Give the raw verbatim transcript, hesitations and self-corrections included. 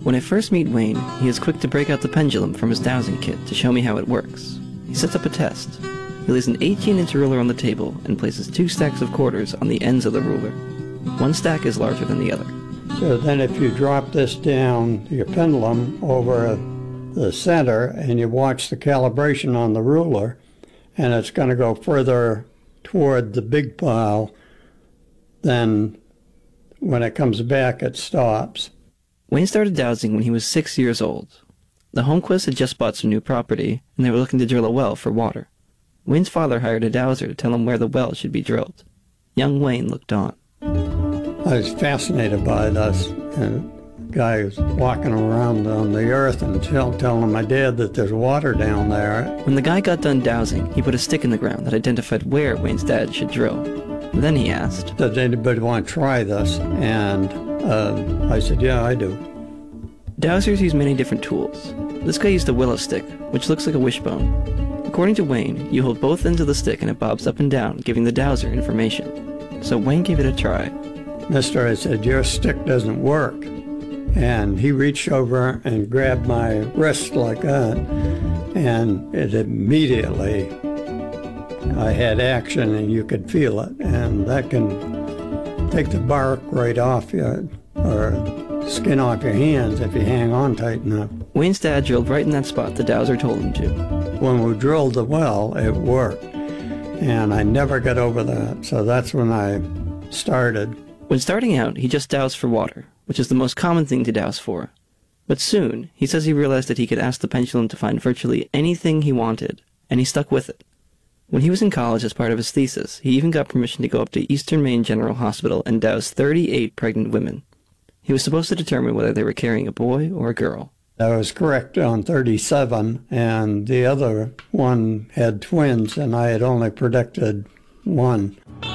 When I first meet Wayne, he is quick to break out the pendulum from his dowsing kit to show me how it works. He sets up a test. He lays an eighteen inch ruler on the table and places two stacks of quarters on the ends of the ruler. One stack is larger than the other. So then if you drop this down, your pendulum, over the center, and you watch the calibration on the ruler, and it's going to go further toward the big pile, then when it comes back, it stops. Wayne started dowsing when he was six years old. The Holmquists had just bought some new property, and they were looking to drill a well for water. Wayne's father hired a dowser to tell him where the well should be drilled. Young Wayne looked on. I was fascinated by this, and the guy was walking around on the earth and tell, telling my dad that there's water down there. When the guy got done dowsing, he put a stick in the ground that identified where Wayne's dad should drill. Then he asked, "Does anybody want to try this?" And uh, I said, "Yeah, I do." Dowsers use many different tools. This guy used a willow stick, which looks like a wishbone. According to Wayne, you hold both ends of the stick and it bobs up and down, giving the dowser information. So Wayne gave it a try. "Mister," I said, "your stick doesn't work." And he reached over and grabbed my wrist like that, and it immediately, I had action and you could feel it, and that can take the bark right off you, or skin off your hands if you hang on tight enough. Wayne's dad drilled right in that spot the dowser told him to. When we drilled the well, it worked, and I never got over that, so that's when I started. When starting out, he just dowsed for water, which is the most common thing to dowse for. But soon, he says he realized that he could ask the pendulum to find virtually anything he wanted, and he stuck with it. When he was in college as part of his thesis, he even got permission to go up to Eastern Maine General Hospital and douse thirty-eight pregnant women. He was supposed to determine whether they were carrying a boy or a girl. I was correct on thirty-seven, and the other one had twins, and I had only predicted one.